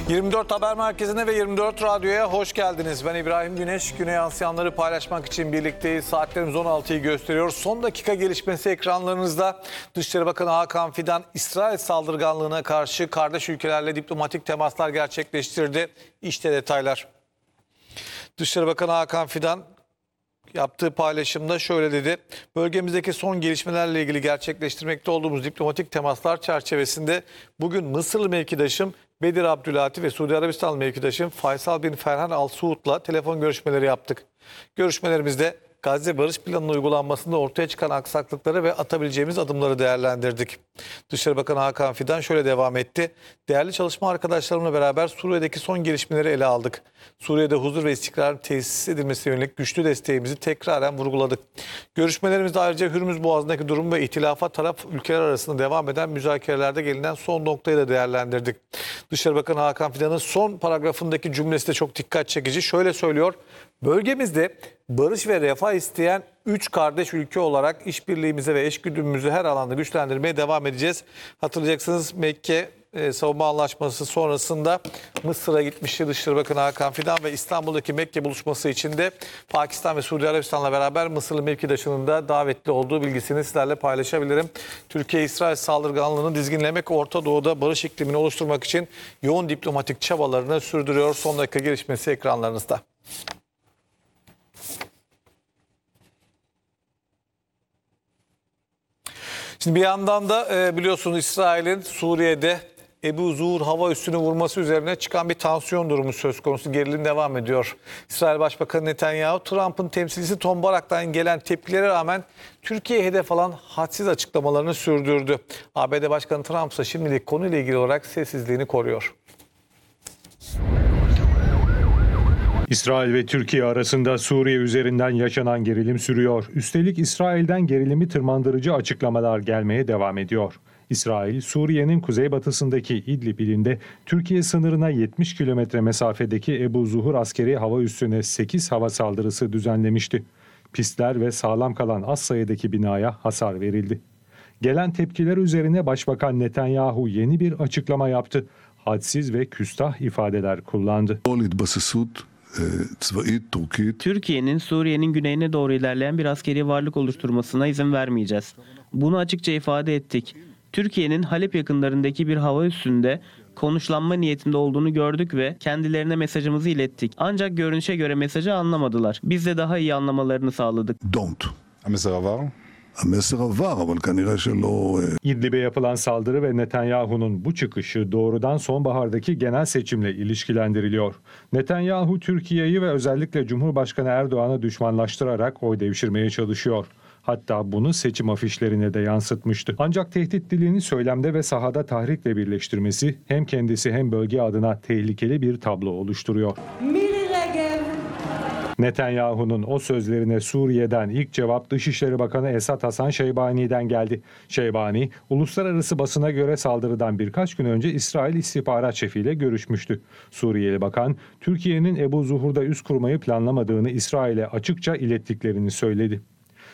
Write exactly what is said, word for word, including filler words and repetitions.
yirmi dört Haber Merkezi'ne ve yirmi dört Radyo'ya hoş geldiniz. Ben İbrahim Güneş. Güne yansıyanları paylaşmak için birlikteyiz. Saatlerimiz on altıyı gösteriyor. Son dakika gelişmesi ekranlarınızda. Dışişleri Bakanı Hakan Fidan, İsrail saldırganlığına karşı kardeş ülkelerle diplomatik temaslar gerçekleştirdi. İşte detaylar. Dışişleri Bakanı Hakan Fidan yaptığı paylaşımda şöyle dedi. Bölgemizdeki son gelişmelerle ilgili gerçekleştirmekte olduğumuz diplomatik temaslar çerçevesinde bugün Mısırlı mevkidaşım Bedir Abdülati ve Suudi Arabistan mevkidaşım Faysal bin Ferhan Al Suud'la telefon görüşmeleri yaptık. Görüşmelerimizde Gazze barış planının uygulanmasında ortaya çıkan aksaklıkları ve atabileceğimiz adımları değerlendirdik. Dışişleri Bakanı Hakan Fidan şöyle devam etti. Değerli çalışma arkadaşlarımla beraber Suriye'deki son gelişmeleri ele aldık. Suriye'de huzur ve istikrar tesis edilmesine yönelik güçlü desteğimizi tekraren vurguladık. Görüşmelerimizde ayrıca Hürmüz Boğazı'ndaki durum ve ihtilafa taraf ülkeler arasında devam eden müzakerelerde gelinen son noktayı da değerlendirdik. Dışişleri Bakanı Hakan Fidan'ın son paragrafındaki cümlesi de çok dikkat çekici. Şöyle söylüyor. Bölgemizde barış ve refah isteyen üç kardeş ülke olarak işbirliğimize ve eşgüdümümüzü her alanda güçlendirmeye devam edeceğiz. Hatırlayacaksınız Mekke e, savunma anlaşması sonrasında Mısır'a gitmişti Dışişleri Bakanı Hakan Fidan ve İstanbul'daki Mekke buluşması için de Pakistan ve Suudi Arabistan'la beraber Mısırlı mevkidaşının da davetli olduğu bilgisini sizlerle paylaşabilirim. Türkiye-İsrail saldırganlığını dizginlemek, Orta Doğu'da barış iklimini oluşturmak için yoğun diplomatik çabalarını sürdürüyor. Son dakika gelişmesi ekranlarınızda. Şimdi bir yandan da biliyorsunuz İsrail'in Suriye'de Ebu Zuhur hava üssünü vurması üzerine çıkan bir tansiyon durumu söz konusu. Gerilim devam ediyor. İsrail Başbakanı Netanyahu, Trump'ın temsilcisi Tom Barak'tan gelen tepkilere rağmen Türkiye'ye hedef alan hadsiz açıklamalarını sürdürdü. A B D Başkanı Trump ise şimdilik konuyla ilgili olarak sessizliğini koruyor. İsrail ve Türkiye arasında Suriye üzerinden yaşanan gerilim sürüyor. Üstelik İsrail'den gerilimi tırmandırıcı açıklamalar gelmeye devam ediyor. İsrail, Suriye'nin kuzeybatısındaki İdlib ilinde Türkiye sınırına yetmiş kilometre mesafedeki Ebu Zuhur askeri hava üssüne sekiz hava saldırısı düzenlemişti. Pistler ve sağlam kalan az sayıdaki binaya hasar verildi. Gelen tepkiler üzerine Başbakan Netanyahu yeni bir açıklama yaptı. Hadsiz ve küstah ifadeler kullandı. Türkiye'nin Suriye'nin güneyine doğru ilerleyen bir askeri varlık oluşturmasına izin vermeyeceğiz. Bunu açıkça ifade ettik. Türkiye'nin Halep yakınlarındaki bir hava üssünde konuşlanma niyetinde olduğunu gördük ve kendilerine mesajımızı ilettik. Ancak görünüşe göre mesajı anlamadılar. Biz de daha iyi anlamalarını sağladık. Don't. İdlib'e yapılan saldırı ve Netanyahu'nun bu çıkışı doğrudan sonbahardaki genel seçimle ilişkilendiriliyor. Netanyahu Türkiye'yi ve özellikle Cumhurbaşkanı Erdoğan'ı düşmanlaştırarak oy devşirmeye çalışıyor. Hatta bunu seçim afişlerine de yansıtmıştı. Ancak tehdit dilini söylemde ve sahada tahrikle birleştirmesi hem kendisi hem bölge adına tehlikeli bir tablo oluşturuyor. Netanyahu'nun o sözlerine Suriye'den ilk cevap Dışişleri Bakanı Esad Hasan Şeybani'den geldi. Şeybani, uluslararası basına göre saldırıdan birkaç gün önce İsrail istihbarat şefiyle görüşmüştü. Suriyeli bakan, Türkiye'nin Ebu Zuhur'da üs kurmayı planlamadığını İsrail'e açıkça ilettiklerini söyledi.